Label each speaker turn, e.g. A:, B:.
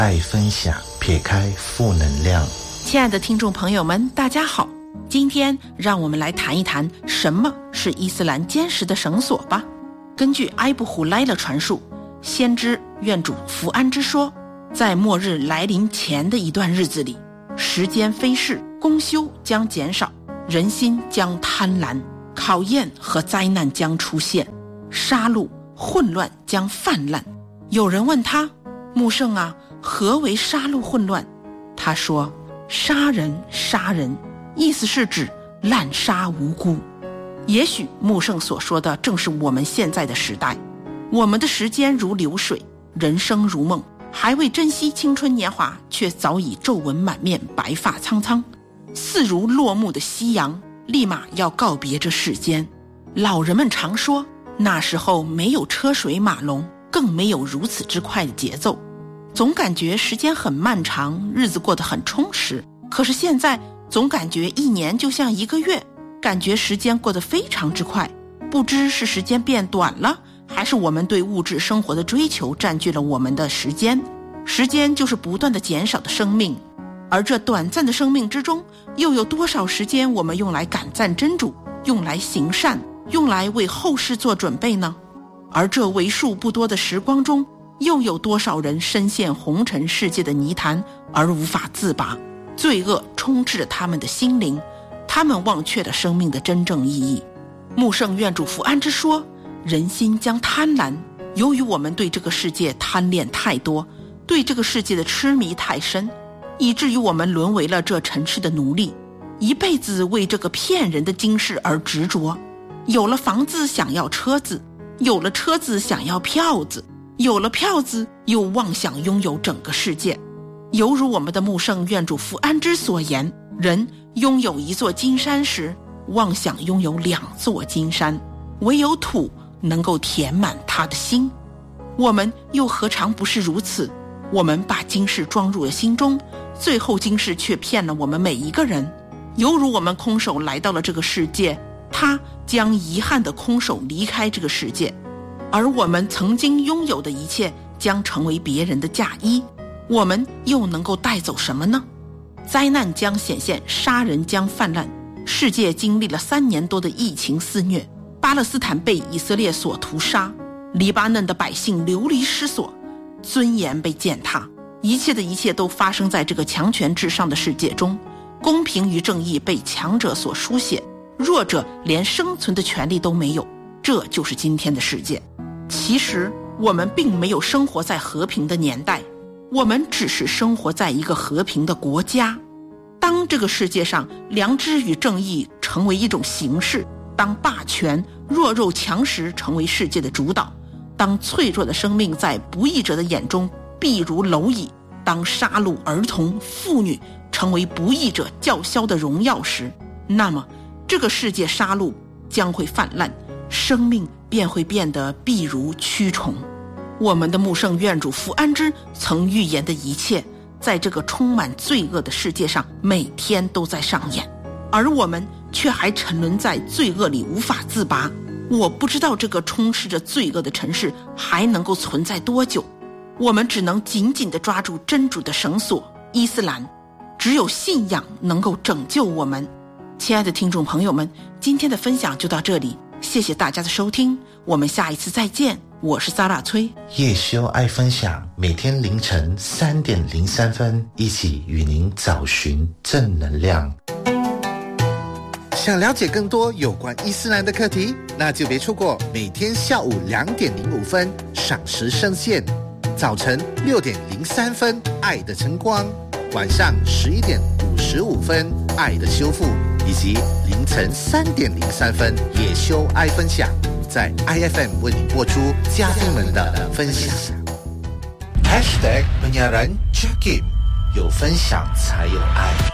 A: 爱分享，撇开负能量。
B: 亲爱的听众朋友们，大家好，今天让我们来谈一谈什么是伊斯兰坚实的绳索吧。根据埃布胡莱勒传述，先知愿主福安之说，在末日来临前的一段日子里，时间飞逝，功修将减少，人心将贪婪，考验和灾难将出现，杀戮混乱将泛滥。有人问他，穆圣啊，何为杀戮混乱？他说，杀人杀人，意思是指滥杀无辜。也许穆圣所说的正是我们现在的时代，我们的时间如流水，人生如梦，还未珍惜青春年华，却早已皱纹满面，白发苍苍，似如落幕的夕阳，立马要告别这世间。老人们常说，那时候没有车水马龙，更没有如此之快的节奏，总感觉时间很漫长，日子过得很充实。可是现在总感觉一年就像一个月，感觉时间过得非常之快，不知是时间变短了，还是我们对物质生活的追求占据了我们的时间。时间就是不断的减少的生命，而这短暂的生命之中，又有多少时间我们用来感赞真主，用来行善，用来为后世做准备呢？而这为数不多的时光中，又有多少人深陷红尘世界的泥潭而无法自拔，罪恶充斥着他们的心灵，他们忘却了生命的真正意义。穆圣愿主福安之说，人心将贪婪，由于我们对这个世界贪恋太多，对这个世界的痴迷太深，以至于我们沦为了这尘世的奴隶，一辈子为这个骗人的今世而执着。有了房子想要车子，有了车子想要票子，有了票子又妄想拥有整个世界。犹如我们的穆圣愿主福安之所言，人拥有一座金山时，妄想拥有2座金山，唯有土能够填满他的心。我们又何尝不是如此？我们把今世装入了心中，最后今世却骗了我们每一个人。犹如我们空手来到了这个世界，他将遗憾的空手离开这个世界，而我们曾经拥有的一切将成为别人的嫁衣，我们又能够带走什么呢？灾难将显现，杀人将泛滥，世界经历了3年多的疫情肆虐，巴勒斯坦被以色列所屠杀，黎巴嫩的百姓流离失所，尊严被践踏，一切的一切都发生在这个强权至上的世界中，公平与正义被强者所书写，弱者连生存的权利都没有，这就是今天的世界。其实我们并没有生活在和平的年代，我们只是生活在一个和平的国家。当这个世界上良知与正义成为一种形式，当霸权、弱肉强食成为世界的主导，当脆弱的生命在不义者的眼中避如蝼蚁，当杀戮儿童、妇女成为不义者叫嚣的荣耀时，那么这个世界杀戮将会泛滥，生命便会变得避如蛆虫。我们的穆圣愿主福安之曾预言的一切，在这个充满罪恶的世界上每天都在上演，而我们却还沉沦在罪恶里无法自拔。我不知道这个充斥着罪恶的城市还能够存在多久，我们只能紧紧地抓住真主的绳索伊斯兰，只有信仰能够拯救我们。亲爱的听众朋友们，今天的分享就到这里，谢谢大家的收听，我们下一次再见。我是萨拉崔，
A: 叶修爱分享，每天凌晨3点03分，一起与您找寻正能量。想了解更多有关伊斯兰的课题，那就别错过每天下午2点05分赏时圣线，早晨6点03分爱的晨光，晚上11点55分爱的修复，以及凌晨3点03分叶修爱分享，在 IFM 为你播出嘉宾们的分享。#penyiaran Jakim， 有分享才有爱。